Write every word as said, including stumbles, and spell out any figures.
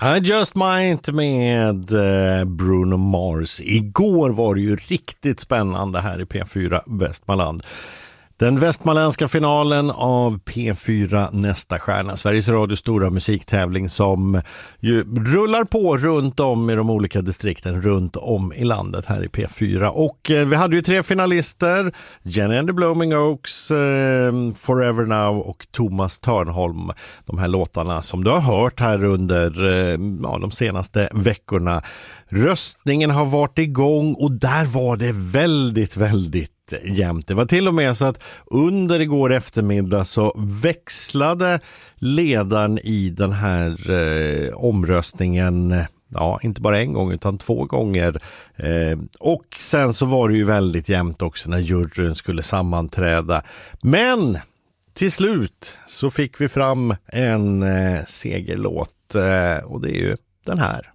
I Just Might med Bruno Mars. Igår var det ju riktigt spännande här i P fyra Västmanland. Den västmanländska finalen av P fyra Nästa stjärna, Sveriges Radios stora musiktävling som ju rullar på runt om i de olika distrikten runt om i landet här i P fyra. Och eh, vi hade ju tre finalister, Jenny and the Blooming Oaks, eh, Forever Now och Thomas Törnholm. De här låtarna som du har hört här under eh, ja, de senaste veckorna. Röstningen har varit igång och där var det väldigt, väldigt jämnt. Det var till och med så att under igår eftermiddag så växlade ledaren i den här eh, omröstningen, ja, inte bara en gång utan två gånger. Eh, och sen så var det ju väldigt jämnt också när juryn skulle sammanträda. Men till slut så fick vi fram en eh, segerlåt eh, och det är ju den här.